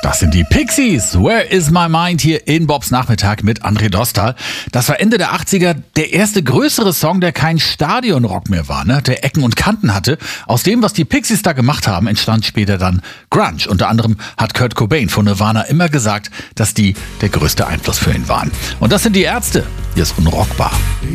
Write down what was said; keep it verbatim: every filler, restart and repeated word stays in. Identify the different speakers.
Speaker 1: Das sind die Pixies. Where is my mind hier in Bobs Nachmittag mit André Dostal. Das war Ende der achtziger der erste größere Song, der kein Stadionrock mehr war, ne? Der Ecken und Kanten hatte. Aus dem, was die Pixies da gemacht haben, entstand später dann Grunge. Unter anderem hat Kurt Cobain von Nirvana immer gesagt, dass die der größte Einfluss für ihn waren. Und das sind die Ärzte. Hier ist Unrockbar.